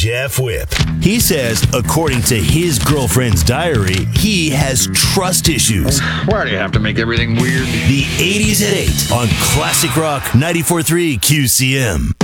Jeff Whip. He says, according to his girlfriend's diary, he has trust issues. Why do you have to make everything weird? The 80s at 8 on Classic Rock 94.3 QCM.